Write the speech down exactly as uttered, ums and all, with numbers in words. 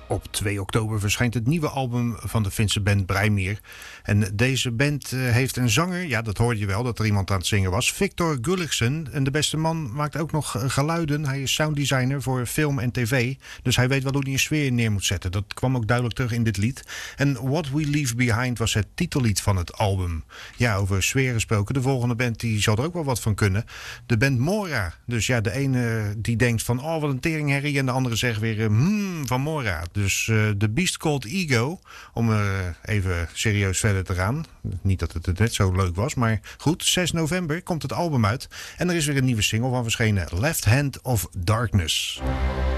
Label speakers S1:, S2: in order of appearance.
S1: Op twee oktober verschijnt het nieuwe album van de Finse band Breimir. En deze band heeft een zanger, ja dat hoorde je wel, dat er iemand aan het zingen was, Victor Gulliksen. En de beste man maakt ook nog geluiden. Hij is sounddesigner voor film en tv. Dus hij weet wel hoe hij een sfeer neer moet zetten. Dat kwam ook duidelijk terug in dit lied. En What We Leave Behind was het titellied van het album. Ja, over sfeer gesproken. De volgende band die zal er ook wel wat van kunnen. De band Mora. Dus ja, de ene die denkt van, oh wat een teringherrie. En de andere zegt weer, hmm, van Mora. Dus uh, The Beast Called Ego, om uh, even serieus verder te gaan. Niet dat het net zo leuk was, maar goed. zes november komt het album uit. En er is weer een nieuwe single van verschenen. Left Hand of Darkness.